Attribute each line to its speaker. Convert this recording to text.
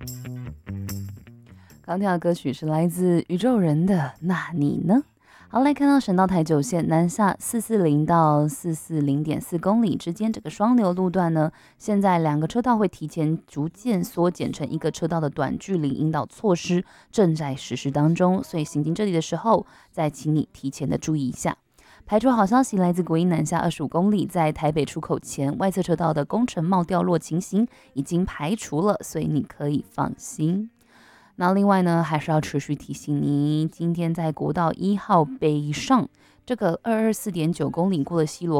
Speaker 1: 刚跳的歌曲是来自宇宙人的《那你呢》。好，来看到省道台9线南下440到440.4公里之间这个双流路段呢，现在2个车道会提前逐渐缩减成1个车道的短距离引导措施，正在实施当中，所以行经这里的时候，再请你提前的注意一下。排除好消息，来自国一南下25公里，在台北出口前外侧车道的工程冒掉落情形已经排除了，所以你可以放心。那另外呢，还是要持续提醒你，今天在国道1号北上这个224.9公里过了西螺